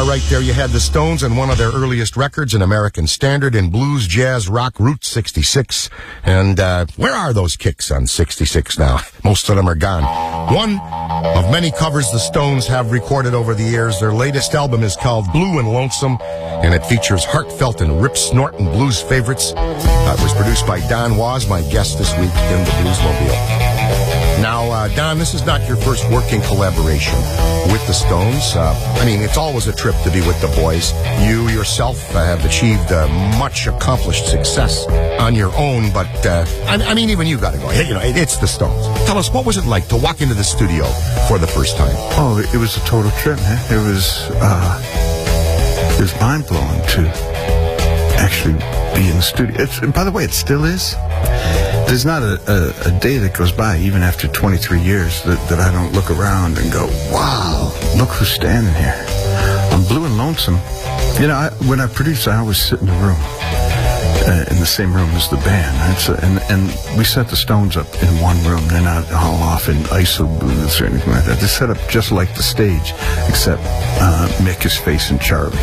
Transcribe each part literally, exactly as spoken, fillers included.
All right, there you had the Stones and one of their earliest records, an American standard in blues, jazz, rock, Route sixty-six. And uh, where are those kicks on sixty-six now? Most of them are gone. One of many covers the Stones have recorded over the years. Their latest album is called Blue and Lonesome, and it features heartfelt and rip-snorting blues favorites. Uh, it was produced by Don Was, my guest this week in the Bluesmobile. Now, uh, Don, this is not your first working collaboration with the Stones. Uh, I mean, it's always a trip to be with the boys. You yourself uh, have achieved uh, much accomplished success on your own, but, uh, I, I mean, even you got to go. Hey, you know, it, it's the Stones. Tell us, what was it like to walk into the studio for the first time? Oh, it was a total trip, man. It was, uh, it was mind-blowing to actually be in the studio. It's, and by the way, it still is. There's not a, a, a day that goes by, even after twenty-three years, that, that I don't look around and go, wow, look who's standing here. On Blue and Lonesome, you know, I, when I produce, I always sit in the room, uh, in the same room as the band. A, and, and we set the Stones up in one room. They're not all off in I S O booths or anything like that. They're set up just like the stage, except uh, Mick is facing Charlie.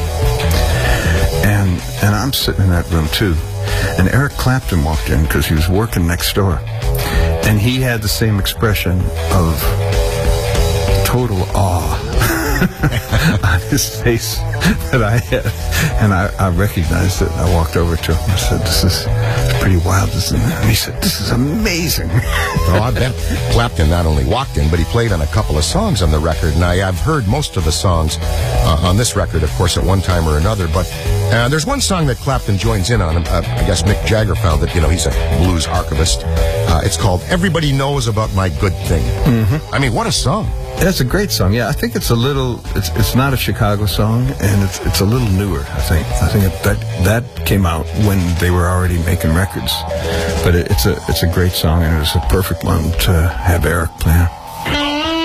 And, and I'm sitting in that room, too. And Eric Clapton walked in because he was working next door. And he had the same expression of total awe on his face that I had. And I, I recognized it. I walked over to him. I said, this is pretty wild, isn't it? And he said, this is amazing. Well, I bet Clapton not only walked in, but he played on a couple of songs on the record. And I, I've heard most of the songs uh, on this record, of course, at one time or another. But uh, there's one song that Clapton joins in on. Uh, I guess Mick Jagger found that, you know, he's a blues archivist. Uh, it's called Everybody Knows About My Good Thing. Mm-hmm. I mean, what a song. That's a great song. Yeah, I think it's a little, it's it's not a Chicago song, and it's it's a little newer, I think. I think it, that that came out when they were already making records. But it, it's a it's a great song, and it was a perfect one to have Eric play.